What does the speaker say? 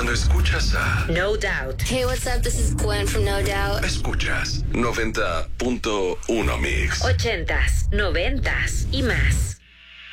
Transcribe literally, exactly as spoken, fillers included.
Cuando escuchas a No Doubt. Hey, what's up? This is Gwen from No Doubt. Escuchas noventa punto uno Mix. Ochentas, noventas y más.